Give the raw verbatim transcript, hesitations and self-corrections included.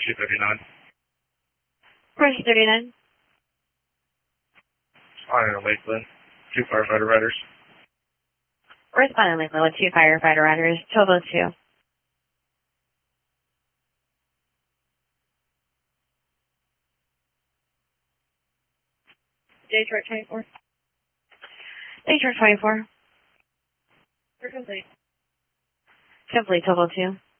two thirty-nine. Correction thirty-nine. Fire Lakeland, two firefighter riders. Responding Lakeland with two firefighter riders, twelve oh two. Detroit twenty-four. Detroit twenty-four. We're complete. Complete, twelve oh two.